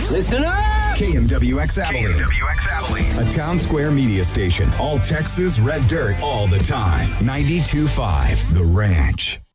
Listen up! KMWX Abilene. A town square media station. All Texas red dirt all the time. 92.5 The Ranch.